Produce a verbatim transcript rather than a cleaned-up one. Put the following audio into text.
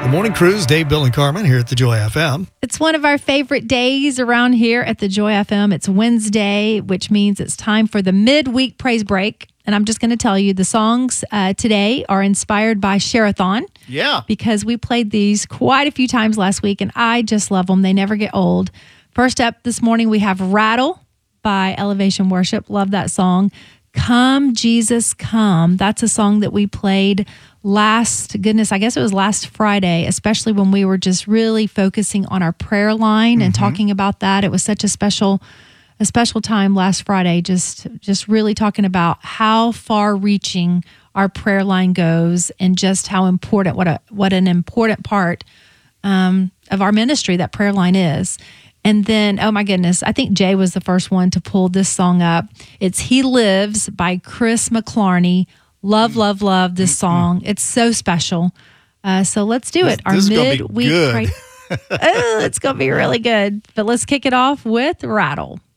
The Morning Cruise, Dave, Bill, and Carmen here at the Joy F M. It's one of our favorite days around here at the Joy F M. It's Wednesday, which means it's time for the midweek praise break. And I'm just going to tell you, the songs uh, today are inspired by Share-a-thon. Yeah. Because we played these quite a few times last week, and I just love them. They never get old. First up this morning, we have Rattle by Elevation Worship. Love that song. Come, Jesus, Come. That's a song that we played last, goodness, I guess it was last Friday, especially when we were just really focusing on our prayer line mm-hmm. and talking about that. It was such a special a special time last Friday, just just really talking about how far-reaching our prayer line goes and just how important, what a what an important part um, of our ministry that prayer line is. And then, oh my goodness, I think Jay was the first one to pull this song up. It's He Lives by Chris McClarney. Love, love, love this song. It's so special. Uh, so let's do this, it. Our this midweek is gonna be good. oh, it's going to be really good. But let's kick it off with Rattle.